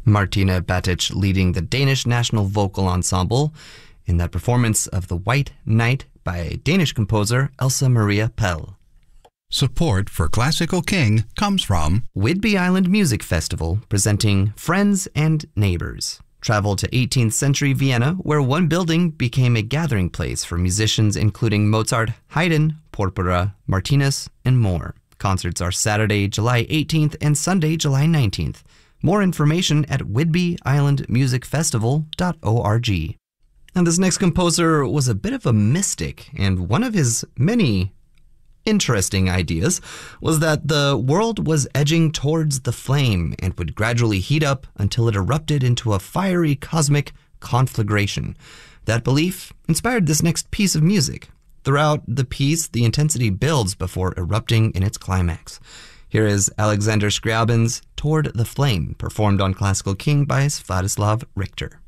Martina Batic leading the Danish National Vocal Ensemble in that performance of The White Knight by Danish composer Elsa Maria Pell. Support for Classical King comes from Whidbey Island Music Festival, presenting Friends and Neighbors. Travel to 18th century Vienna, where one building became a gathering place for musicians including Mozart, Haydn, Porpora, Martinez, and more. Concerts are Saturday, July 18th and Sunday, July 19th. More information at whidbeyislandmusicfestival.org. Now, this next composer was a bit of a mystic, and one of his many interesting ideas was that the world was edging towards the flame and would gradually heat up until it erupted into a fiery cosmic conflagration. That belief inspired this next piece of music. Throughout the piece, the intensity builds before erupting in its climax. Here is Alexander Scriabin's Toward the Flame, performed on Classical King by Svatoslav Richter.